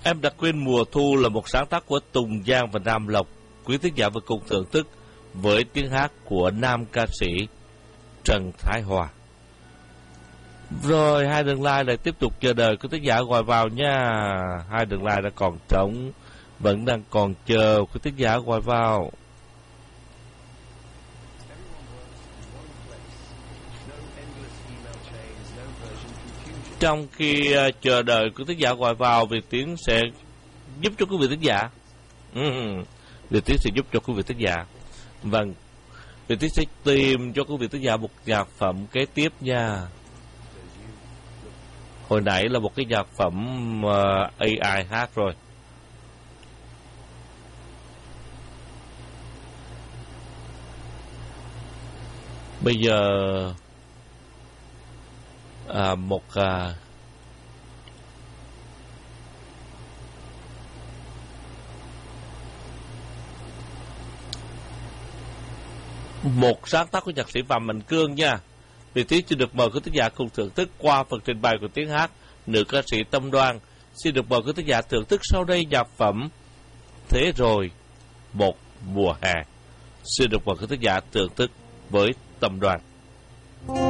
Em đã quên mùa thu là một sáng tác của Tùng Giang và Nam Lộc. Quý thính giả vừa cùng thưởng thức với tiếng hát của nam ca sĩ Trần Thái Hòa. Rồi hai đường line lại tiếp tục chờ đợi quý thính giả gọi vào nha. Hai đường line đã còn trống, vẫn đang còn chờ quý thính giả gọi vào. Trong khi chờ đợi quý thính giả gọi vào, Việt Tiến sẽ giúp cho quý vị thính giả. Việt Tiến sẽ giúp cho quý vị thính giả. Vâng, Việt Tiến sẽ tìm cho quý vị thính giả một nhạc phẩm kế tiếp nha. Hồi nãy là một cái nhạc phẩm AI hát rồi. Bây giờ một sáng tác của nhạc sĩ Phạm Mạnh Cương nha. Vì thế xin được mời quý thính giả cùng thưởng thức qua phần trình bày của tiếng hát nữ ca sĩ Tâm Đoan. Xin được mời quý thính giả thưởng thức sau đây nhạc phẩm Thế Rồi Một Mùa Hè. Xin được mời quý thính giả thưởng thức với Tâm Đoan.